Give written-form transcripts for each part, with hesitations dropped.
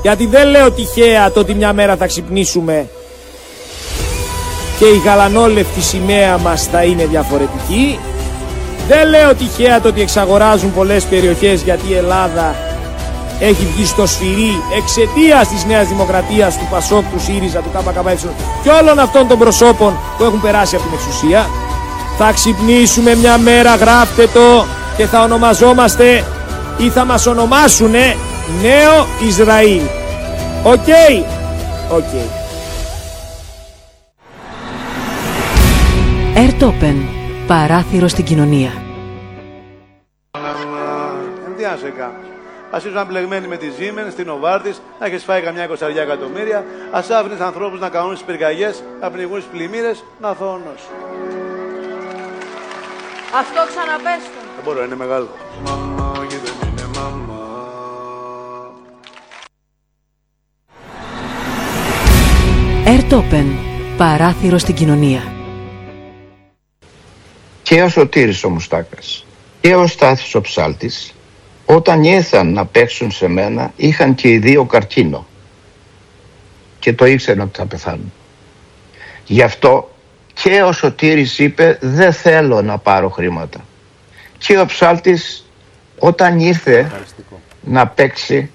Γιατί δεν λέω τυχαία το ότι μια μέρα θα ξυπνήσουμε και η γαλανόλευκη σημαία μας θα είναι διαφορετική. Δεν λέω τυχαία το ότι εξαγοράζουν πολλές περιοχές, γιατί η Ελλάδα έχει βγει στο σφυρί εξαιτίας της Νέας Δημοκρατίας, του ΠΑΣΟΚ, του ΣΥΡΙΖΑ, του ΚΚΕ και όλων αυτών των προσώπων που έχουν περάσει από την εξουσία. Θα ξυπνήσουμε μια μέρα, γράφτε το, και θα ονομαζόμαστε ή θα μας ονομάσουνε Νέο Ισραήλ. Οκ. Ερτόπεν. Παράθυρο στην κοινωνία. Τι να σε κάνω. Ας ήσουν μπλεγμένοι με τη Siemens, στην Novartis, να έχεις φάει καμιά 20 εκατομμύρια, ας άφηνες ανθρώπους να κάνουν τις πυρκαγιές, να πνιγούν στις πλημμύρες, να θώνος. Αυτό ξαναπέστο. Δεν μπορώ, είναι μεγάλο. Ερτόπεν. Παράθυρο στην κοινωνία. Και ο Σωτήρης ο Μουστάκας και ο Στάθης ο Ψάλτης, όταν ήρθαν να παίξουν σε μένα, είχαν και οι δύο καρκίνο και το ήξεραν ότι θα πεθάνουν. Γι' αυτό και ο Σωτήρης είπε δεν θέλω να πάρω χρήματα. Και ο Ψάλτης όταν ήρθε να παίξει,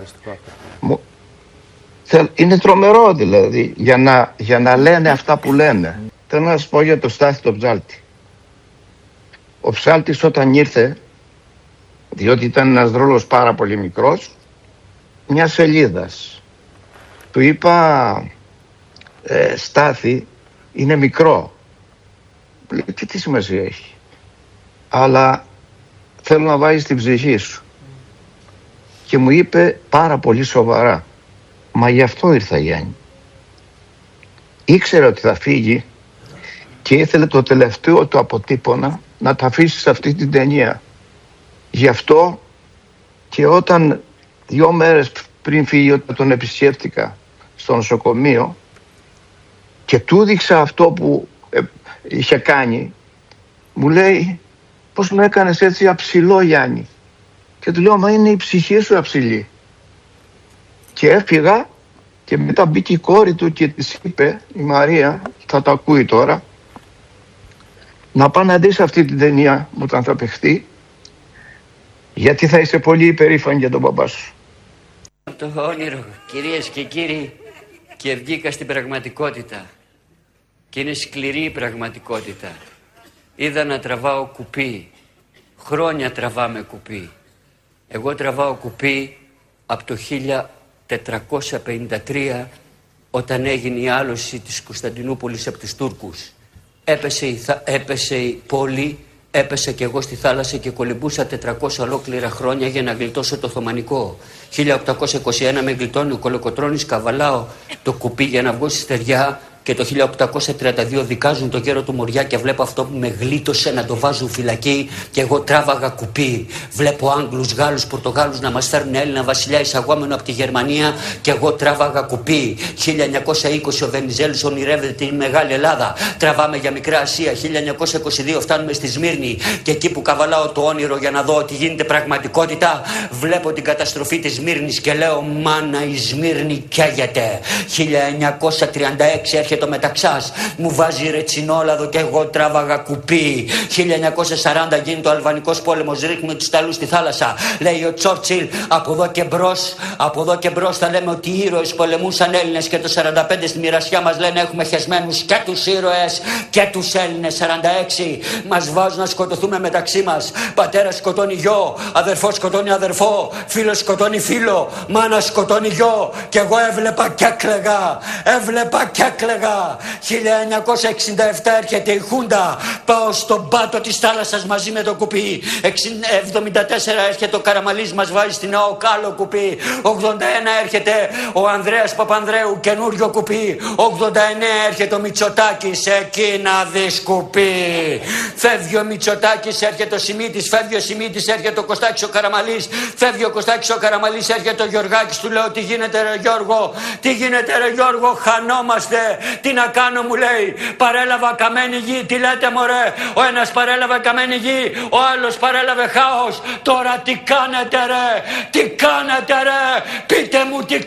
είναι τρομερό δηλαδή για να λένε αυτά που λένε. Θέλω να σας πω για το Στάθη το Ψάλτη. Ο Ψάλτης όταν ήρθε, διότι ήταν ένας ρόλος πάρα πολύ μικρός, μια σελίδας, του είπα Στάθη, είναι μικρό. Λέει, και τι σημασία έχει. Αλλά θέλω να βάζεις την ψυχή σου. Και μου είπε πάρα πολύ σοβαρά, μα γι' αυτό ήρθα Γιάννη. Ήξερε ότι θα φύγει και ήθελε το τελευταίο του αποτύπωνα να τα αφήσει σε αυτή την ταινία. Γι' αυτό και όταν 2 μέρες πριν φύγει, όταν τον επισκέφτηκα στο νοσοκομείο και του δείξα αυτό που είχε κάνει, μου λέει, πώς με έκανες έτσι αψηλό Γιάννη? Και του λέω, μα είναι η ψυχή σου αψηλή. Και έφυγα και μετά μπήκε η κόρη του και της είπε, η Μαρία, θα το ακούει τώρα, να πάει να δεις αυτή την ταινία όταν θα παιχτεί, γιατί θα είσαι πολύ υπερήφανη για τον μπαμπά σου. Το όνειρο, κυρίες και κύριοι, και βγήκα στην πραγματικότητα. Και είναι σκληρή η πραγματικότητα. Είδα να τραβάω κουπί. Χρόνια τραβάμε κουπί. Εγώ τραβάω κουπί από το 1453, όταν έγινε η άλωση της Κωνσταντινούπολης από τους Τούρκους. Έπεσε η πόλη, έπεσε και εγώ στη θάλασσα και κολυμπούσα 400 ολόκληρα χρόνια για να γλιτώσω το Οθωμανικό. 1821 με γλιτώνει ο Κολοκοτρώνης, καβαλάω το κουπί για να βγω στη στεριά και το 1832 δικάζουν τον γέρο του Μοριά και βλέπω αυτό που με γλίτωσε να το βάζουν φυλακή και εγώ τράβαγα κουπί. Βλέπω Άγγλους, Γάλλους, Πορτογάλους να μας φέρνουν Έλληνα βασιλιά εισαγόμενο από τη Γερμανία και εγώ τράβαγα κουπί. 1920 ο Βενιζέλος ονειρεύεται τη Μεγάλη Ελλάδα. Τραβάμε για Μικρά Ασία. 1922 φτάνουμε στη Σμύρνη και εκεί που καβαλάω το όνειρο για να δω ότι γίνεται πραγματικότητα, βλέπω την καταστροφή της Σμύρνης και λέω, μάνα, η Σμύρνη καίγεται. 1936 έρχεται ο Μεταξάς, μου βάζει ρετσινόλαδο και εγώ τράβαγα κουπί. 1940 γίνεται ο Αλβανικός πόλεμος, ρίχνουμε τους Ιταλούς στη θάλασσα. Λέει ο Τσόρτσιλ, από εδώ και μπρος θα λέμε ότι οι ήρωες πολεμούσαν Έλληνες, και το 45 στη μοιρασιά μας λένε έχουμε χεσμένους και τους ήρωες και τους Έλληνες. 46 μας βάζουν να σκοτωθούμε μεταξύ μας. Πατέρας σκοτώνει γιο, αδερφός σκοτώνει αδερφό, φίλος σκοτώνει φίλο, μάνα σκοτώνει γιο, και εγώ έβλεπα και έκλαιγα. 1967 έρχεται η Χούντα, πάω στον πάτο της θάλασσας μαζί με το κουπί. 74 έρχεται ο Καραμαλής, μας βάζει στην ΑΟΚ άλλο κουπί. 81 έρχεται ο Ανδρέας Παπανδρέου, καινούριο κουπί. 89 έρχεται ο Μητσοτάκης, εκεί να δεις κουπί. Φεύγει ο Μητσοτάκης, έρχεται ο Σιμίτης, φεύγει ο Σιμίτης, έρχεται ο Κωστάκης ο Καραμαλής, φεύγει ο Κωστάκης ο Καραμαλής, έρχεται ο Γιωργάκης, του λέω τι γίνεται ρε Γιώργο, τι γίνεται ρε Γιώργο, χανόμαστε, τι να κάνω μου λέει, παρέλαβα καμένη γη, τι λέτε μωρέ, ο ένας παρέλαβε καμένη γη, ο άλλος παρέλαβε χάος, τώρα τι κάνετε ρε, πείτε μου τι